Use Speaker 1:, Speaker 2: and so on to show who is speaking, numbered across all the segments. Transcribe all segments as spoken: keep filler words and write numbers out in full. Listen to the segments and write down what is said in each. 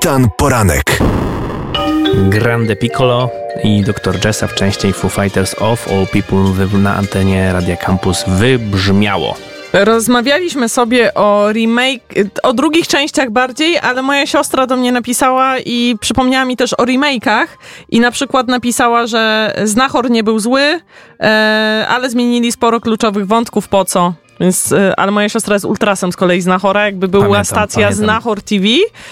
Speaker 1: Kapitan Poranek.
Speaker 2: Grande Piccolo i doktor Jessup, częściej Foo Fighters of All People na antenie Radia Campus wybrzmiało.
Speaker 3: Rozmawialiśmy sobie o remake, o drugich częściach bardziej, ale moja siostra do mnie napisała i przypomniała mi też o remake'ach i na przykład napisała, że Znachor nie był zły, e, ale zmienili sporo kluczowych wątków, po co? Więc, ale moja siostra jest ultrasem z kolei Znachora. Jakby była pamiętam, stacja pamiętam. Znachor T V,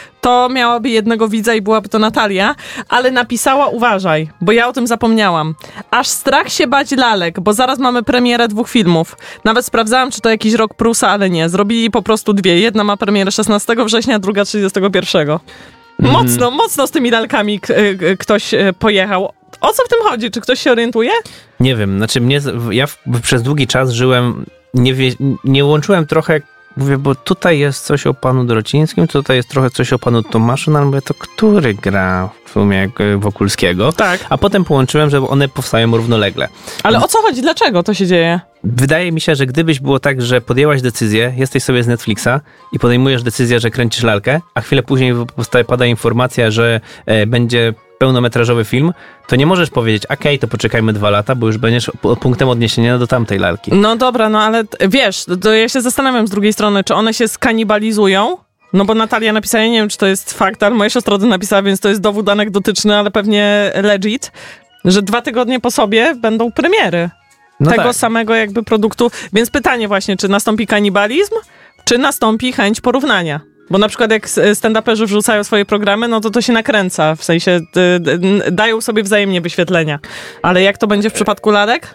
Speaker 3: to miałaby jednego widza i byłaby to Natalia. Ale napisała, uważaj, bo ja o tym zapomniałam. Aż strach się bać lalek, bo zaraz mamy premierę dwóch filmów. Nawet sprawdzałam, czy to jakiś rok Prusa, ale nie. Zrobili po prostu dwie. Jedna ma premierę szesnastego września, druga trzydziestego pierwszego. Mm. Mocno, mocno z tymi lalkami k- k- ktoś pojechał. O co w tym chodzi? Czy ktoś się orientuje?
Speaker 2: Nie wiem. Znaczy mnie, ja w, przez długi czas żyłem... Nie, wie, nie łączyłem trochę, mówię, bo tutaj jest coś o panu Dorocińskim, tutaj jest trochę coś o panu Tomaszu, no ale mówię, to który gra w sumie Wokulskiego?
Speaker 3: Tak.
Speaker 2: A potem połączyłem, że one powstają równolegle.
Speaker 3: Ale o co chodzi? Dlaczego to się dzieje?
Speaker 2: Wydaje mi się, że gdybyś było tak, że podjęłaś decyzję, jesteś sobie z Netflixa i podejmujesz decyzję, że kręcisz lalkę, a chwilę później pada informacja, że e, będzie pełnometrażowy film, to nie możesz powiedzieć, okej, okay, to poczekajmy dwa lata, bo już będziesz punktem odniesienia do tamtej lalki.
Speaker 3: No dobra, no ale wiesz, to ja się zastanawiam z drugiej strony, czy one się skanibalizują? No bo Natalia napisała, ja nie wiem, czy to jest fakt, ale moja siostra to napisała, więc to jest dowód anegdotyczny, ale pewnie legit, że dwa tygodnie po sobie będą premiery no tego tak. samego jakby produktu. Więc pytanie właśnie, czy nastąpi kanibalizm, czy nastąpi chęć porównania? Bo na przykład jak stand-uperzy wrzucają swoje programy, no to to się nakręca, w sensie y, y, dają sobie wzajemnie wyświetlenia. Ale jak to będzie w przypadku lalek?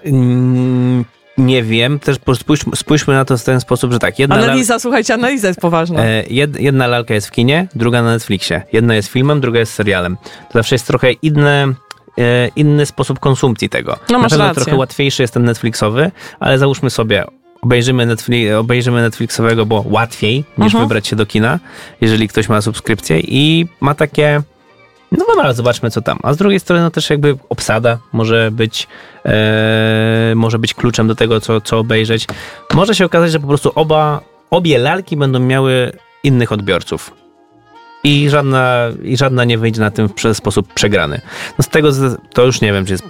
Speaker 2: Mm, nie wiem, też spójrzmy, spójrzmy na to w ten sposób, że tak. Jedna
Speaker 3: analiza, lal... słuchajcie, analiza jest poważna.
Speaker 2: E, jed, jedna lalka jest w kinie, druga na Netflixie. Jedna jest filmem, druga jest serialem. To zawsze jest trochę inne... E, inny sposób konsumpcji tego.
Speaker 3: No,
Speaker 2: na pewno
Speaker 3: rację.
Speaker 2: trochę łatwiejszy jest ten Netflixowy, ale załóżmy sobie... Obejrzymy, Netflix, obejrzymy Netflixowego, bo łatwiej niż uh-huh. wybrać się do kina, jeżeli ktoś ma subskrypcję i ma takie, no dobra, zobaczmy co tam. A z drugiej strony no też jakby obsada może być e, może być kluczem do tego, co, co obejrzeć. Może się okazać, że po prostu oba, obie lalki będą miały innych odbiorców. I żadna, I żadna nie wyjdzie na tym w sposób przegrany. No z tego to już nie wiem, czy jest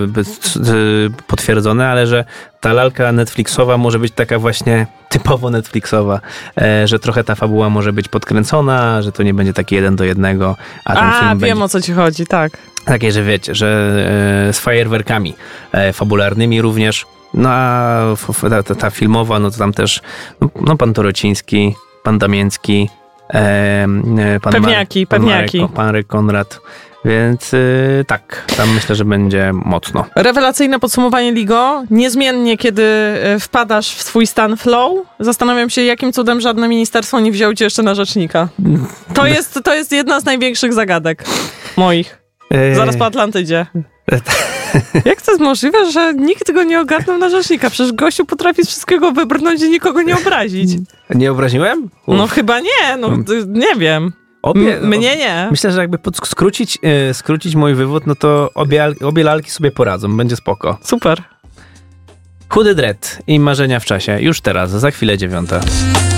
Speaker 2: potwierdzone, ale że ta lalka Netflixowa może być taka właśnie typowo Netflixowa, że trochę ta fabuła może być podkręcona, że to nie będzie takie jeden do jednego. A, ten
Speaker 3: a
Speaker 2: film
Speaker 3: wiem
Speaker 2: będzie...
Speaker 3: o co ci chodzi, tak.
Speaker 2: Takie, że wiecie, że z fajerwerkami fabularnymi również. No a ta, ta, ta filmowa, no to tam też no, pan Torociński, pan Damięcki, E, pan
Speaker 3: pewniaki,
Speaker 2: Marek, pan
Speaker 3: pewniaki.
Speaker 2: Marek, pan Marek Konrad. Więc yy, tak, tam myślę, że będzie mocno.
Speaker 3: Rewelacyjne podsumowanie, Ligo. Niezmiennie, kiedy wpadasz w swój stan flow, zastanawiam się, jakim cudem żadne ministerstwo nie wzięło cię jeszcze na rzecznika. To jest, to jest jedna z największych zagadek moich. Zaraz po Atlantydzie. Jak to jest możliwe, że nikt go nie ogarnął na rzecznika? Przecież gościu potrafi z wszystkiego wybrnąć i nikogo nie obrazić.
Speaker 2: Nie obraziłem? Uf.
Speaker 3: No chyba nie, no nie wiem.
Speaker 2: Obie,
Speaker 3: M- mnie nie.
Speaker 2: Myślę, że jakby pod skrócić, yy, skrócić mój wywód, no to obie, obie lalki sobie poradzą, będzie spoko.
Speaker 3: Super.
Speaker 2: Chudy Dread i Marzenia w czasie. Już teraz, za chwilę dziewiąta.